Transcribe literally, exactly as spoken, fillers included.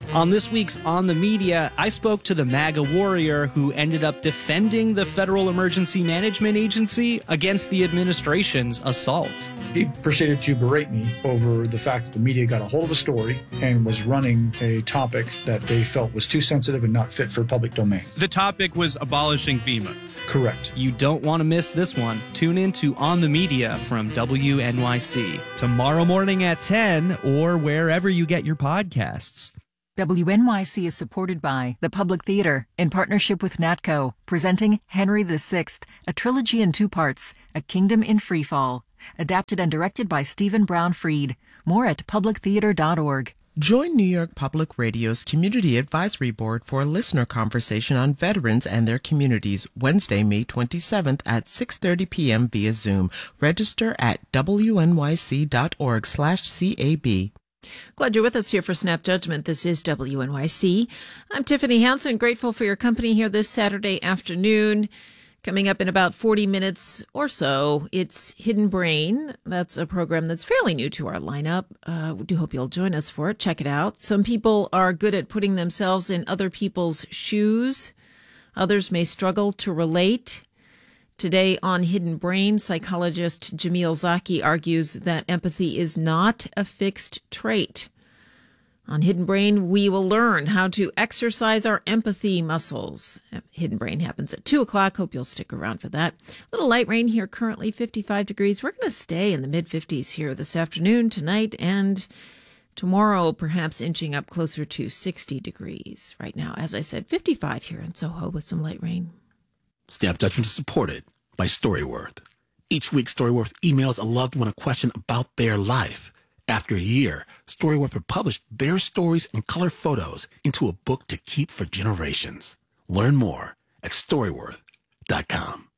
On this week's On the Media, I spoke to the MAGA warrior who ended up defending the Federal Emergency Management Agency against the administration's assault. He proceeded to berate me over the fact that the media got a hold of a story and was running a topic that they felt was too sensitive and not fit for public domain. The topic was abolishing FEMA. Correct. You don't want to miss this one. Tune in to On the Media from W N Y C. Tomorrow morning at ten or wherever you get your podcasts. W N Y C is supported by the Public Theater in partnership with NATCO, presenting Henry the Sixth, a trilogy in two parts, A Kingdom in Freefall. Adapted and directed by Stephen Brown Freed. More at public theater dot org. Join New York Public Radio's Community Advisory Board for a listener conversation on veterans and their communities Wednesday, May twenty-seventh at six thirty p.m. via Zoom. Register at W N Y C dot org slash C A B. Glad you're with us here for Snap Judgment. This is W N Y C. I'm Tiffany Hansen, grateful for your company here this Saturday afternoon. Coming up in about forty minutes or so, it's Hidden Brain. That's a program that's fairly new to our lineup. Uh, we do hope you'll join us for it. Check it out. Some people are good at putting themselves in other people's shoes. Others may struggle to relate. Today on Hidden Brain, psychologist Jamil Zaki argues that empathy is not a fixed trait. On Hidden Brain, we will learn how to exercise our empathy muscles. Hidden Brain happens at two o'clock. Hope you'll stick around for that. A little light rain here, currently fifty-five degrees. We're going to stay in the mid-fifties here this afternoon, tonight, and tomorrow, perhaps inching up closer to sixty degrees. Right now, as I said, fifty-five here in Soho with some light rain. Snap Judgment is supported by Storyworth. Each week, Storyworth emails a loved one a question about their life. After a year, Storyworth will publish their stories and color photos into a book to keep for generations. Learn more at storyworth dot com.